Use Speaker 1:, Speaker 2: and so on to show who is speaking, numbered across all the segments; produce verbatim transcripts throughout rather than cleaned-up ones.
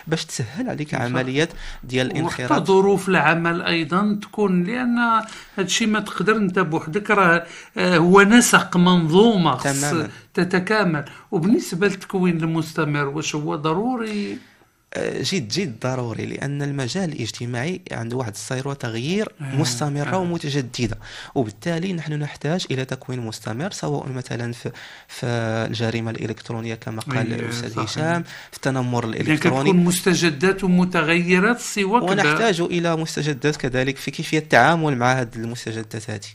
Speaker 1: باش تسهل عليك عمليات ديال الانخراط.
Speaker 2: وحتى ظروف العمل ايضا تكون، لان هادشي ما تقدر انت بوحدك، راه هو نسق منظومه خص تتكامل. وبالنسبه للتكوين المستمر واش هو ضروري؟
Speaker 1: جد جد ضروري، لأن المجال الاجتماعي عنده واحد الصير وتغيير مستمرة آه. ومتجددة، وبالتالي نحن نحتاج إلى تكوين مستمر، سواء مثلا في, في الجريمة الإلكترونية كما قال الأستاذ هشام، في التنمر الإلكتروني،
Speaker 2: يعني مستجدات ومتغيرات سوا كذا،
Speaker 1: ونحتاج إلى مستجدات كذلك في كيفية التعامل مع هذه المستجدات هذه.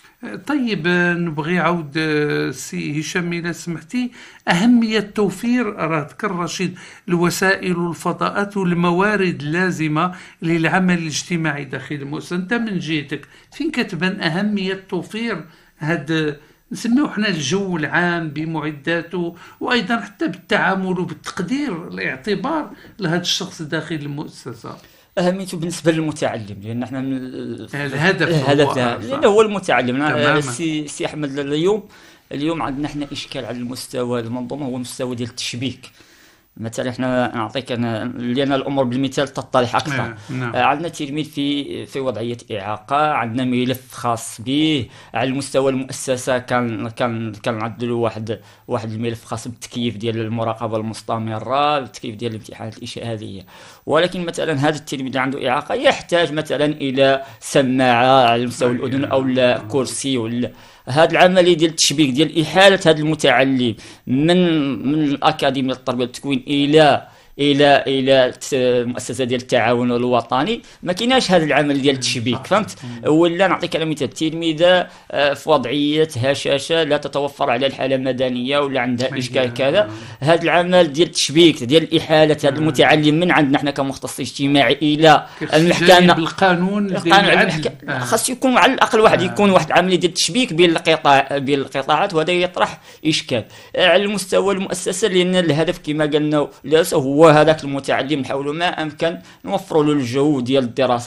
Speaker 2: طيب نبغي عود سي هشام إذا سمحتي، أهمية توفير راه ذكر رشيد الوسائل والفضاءات والموارد اللازمة للعمل الاجتماعي داخل المؤسسة. أنت من جهتك فين كتبان أهمية توفير هذا نسميه حنا الجو العام بمعداته، وأيضا حتى بالتعامل وبالتقدير الاعتبار لهذا الشخص داخل المؤسسة؟
Speaker 3: أهميته بالنسبة للمتعلم، لأن احنا من
Speaker 2: الهدف
Speaker 3: الهدف لأنه هو المتعلم. سي سي أحمد، اليوم اليوم عندنا احنا إشكال على المستوى المنظومة، هو المستوى ديال التشبيك. مثلا احنا نعطيك انا لان الامور بالمثال تتضح اكثر.
Speaker 2: نعم. نعم.
Speaker 3: عندنا تلميذ في في وضعيه اعاقه، عندنا ملف خاص به. على المستوى المؤسسه كان كان كنعدلوا واحد واحد الملف خاص بالتكييف ديال المراقبه المستمره، التكييف ديال الامتحانات الاشهاديه. ولكن مثلا هذا التلميذ اللي عنده اعاقه يحتاج مثلا الى سماعه على مستوى الاذن او لا كرسي ولا هذا العمليه ديال التشبيك ديال احاله هذا المتعلم من من الاكاديميه التربيه والتكوين الى الى الى المؤسسه ديال التعاون الوطني. ما كايناش هذا العمل ديال التشبيك، فهمت؟ ولا نعطيك على مثال تلميذه في وضعيه هشاشه لا تتوفر على الحاله المدنيه ولا عندها اشكال كذا، هذا العمل ديال التشبيك ديال احاله هذا المتعلم من عندنا احنا كمختص اجتماعي الى المحكمه
Speaker 2: بالقانون
Speaker 3: القانون خاص يكون على الاقل واحد يكون واحد عمليه ديال التشبيك بين القطاع بين القطاعات، وهذا يطرح اشكال على المستوى المؤسسه، لان الهدف كما قلنا هو هذاك المتعلم نحاولوا ما امكن نوفروا له الجو ديال الدراسه